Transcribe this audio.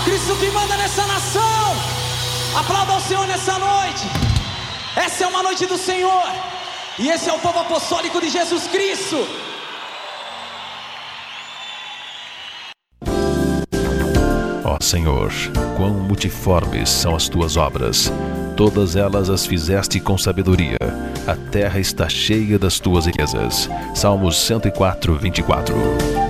Cristo que manda nessa nação. Aplauda ao Senhor nessa noite. Essa é uma noite do Senhor. E esse é o povo apostólico de Jesus Cristo. Ó Senhor, quão multiformes são as tuas obras. Todas elas as fizeste com sabedoria. A terra está cheia das tuas riquezas. Salmos 104, 24.